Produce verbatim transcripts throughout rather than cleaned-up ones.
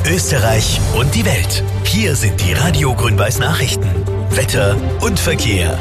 Österreich und die Welt. Hier sind die Radio Grün-Weiß Nachrichten. Wetter und Verkehr.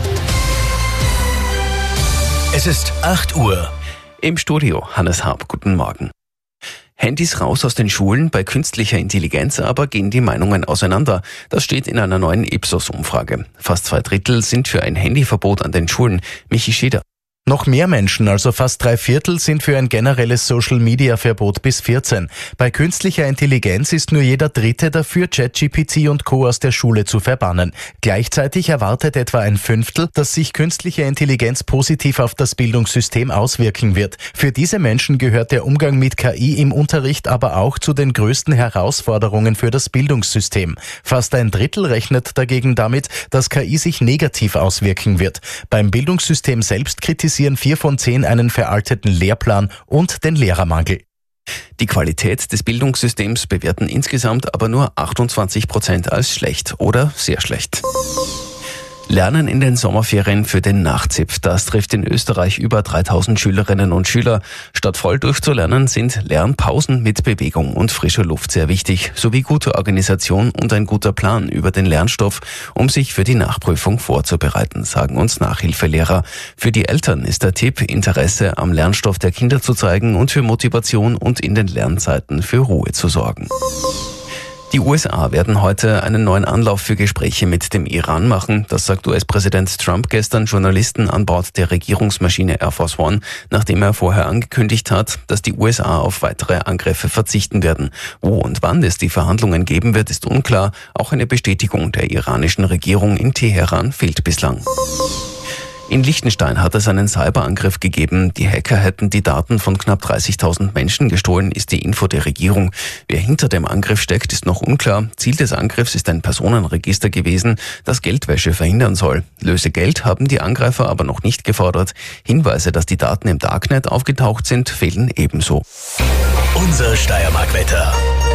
Es ist acht Uhr. Im Studio Hannes Harp, guten Morgen. Handys raus aus den Schulen, bei künstlicher Intelligenz aber gehen die Meinungen auseinander. Das steht in einer neuen Ipsos-Umfrage. Fast zwei Drittel sind für ein Handyverbot an den Schulen. Michi Scheder. Noch mehr Menschen, also fast drei Viertel, sind für ein generelles Social-Media-Verbot bis vierzehn. Bei künstlicher Intelligenz ist nur jeder Dritte dafür, ChatGPT und Co. aus der Schule zu verbannen. Gleichzeitig erwartet etwa ein Fünftel, dass sich künstliche Intelligenz positiv auf das Bildungssystem auswirken wird. Für diese Menschen gehört der Umgang mit K I im Unterricht aber auch zu den größten Herausforderungen für das Bildungssystem. Fast ein Drittel rechnet dagegen damit, dass K I sich negativ auswirken wird. Beim Bildungssystem selbst kritisiert vier von zehn einen veralteten Lehrplan und den Lehrermangel. Die Qualität des Bildungssystems bewerten insgesamt aber nur achtundzwanzig Prozent als schlecht oder sehr schlecht. Lernen in den Sommerferien für den Nachzipf. Das trifft in Österreich über dreitausend Schülerinnen und Schüler. Statt voll durchzulernen sind Lernpausen mit Bewegung und frischer Luft sehr wichtig, sowie gute Organisation und ein guter Plan über den Lernstoff, um sich für die Nachprüfung vorzubereiten, sagen uns Nachhilfelehrer. Für die Eltern ist der Tipp, Interesse am Lernstoff der Kinder zu zeigen und für Motivation und in den Lernzeiten für Ruhe zu sorgen. Die U S A werden heute einen neuen Anlauf für Gespräche mit dem Iran machen. Das sagt U S-Präsident Trump gestern Journalisten an Bord der Regierungsmaschine Air Force One, nachdem er vorher angekündigt hat, dass die U S A auf weitere Angriffe verzichten werden. Wo und wann es die Verhandlungen geben wird, ist unklar. Auch eine Bestätigung der iranischen Regierung in Teheran fehlt bislang. In Liechtenstein hat es einen Cyberangriff gegeben. Die Hacker hätten die Daten von knapp dreißigtausend Menschen gestohlen, ist die Info der Regierung. Wer hinter dem Angriff steckt, ist noch unklar. Ziel des Angriffs ist ein Personenregister gewesen, das Geldwäsche verhindern soll. Lösegeld haben die Angreifer aber noch nicht gefordert. Hinweise, dass die Daten im Darknet aufgetaucht sind, fehlen ebenso. Unser Steiermark-Wetter.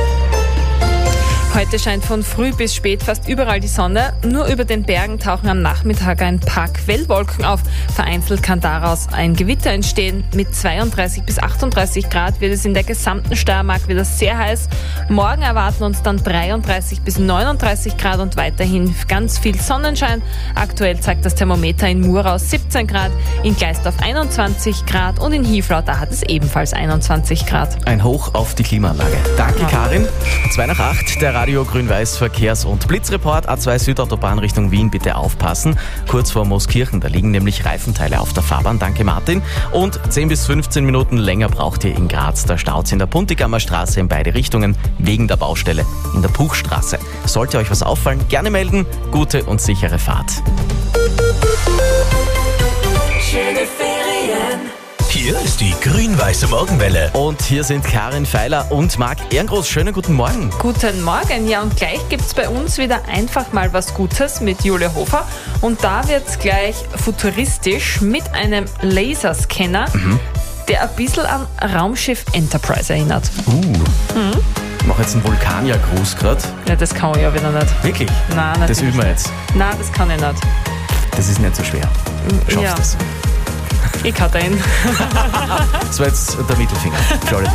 Heute scheint von früh bis spät fast überall die Sonne. Nur über den Bergen tauchen am Nachmittag ein paar Quellwolken auf. Vereinzelt kann daraus ein Gewitter entstehen. Mit zweiunddreißig bis achtunddreißig Grad wird es in der gesamten Steiermark wieder sehr heiß. Morgen erwarten uns dann dreiunddreißig bis neununddreißig Grad und weiterhin ganz viel Sonnenschein. Aktuell zeigt das Thermometer in Murau siebzehn Grad, in Gleisdorf einundzwanzig Grad und in Hieflau, da hat es ebenfalls einundzwanzig Grad. Ein Hoch auf die Klimaanlage. Danke, Karin. zwei nach acht, der Radio Grün-Weiß Verkehrs- und Blitzreport. A zwei Südautobahn Richtung Wien, bitte aufpassen. Kurz vor Mooskirchen, da liegen nämlich Reifenteile auf der Fahrbahn. Danke, Martin. Und zehn bis fünfzehn Minuten länger braucht ihr in Graz. Da staut's in der Puntigammer Straße in beide Richtungen wegen der Baustelle in der Puchstraße. Sollte euch was auffallen, gerne melden. Gute und sichere Fahrt. Schöne Ferien. Hier ist die grün-weiße Morgenwelle. Und hier sind Karin Feiler und Marc Ehrengroß. Schönen guten Morgen. Guten Morgen, ja, und gleich gibt's bei uns wieder einfach mal was Gutes mit Julia Hofer. Und da wird's gleich futuristisch mit einem Laserscanner, mhm. der ein bisschen an Raumschiff Enterprise erinnert. Uh. Mhm. Ich mache jetzt einen Vulkanier-Gruß gerade. Ja, das kann ich ja wieder nicht. Wirklich? Nein, natürlich. Das üben wir jetzt. Nein, das kann ich nicht. Das ist nicht so schwer. Schaffst ja. das? Ich kann den. Das war jetzt der Mittelfinger für alle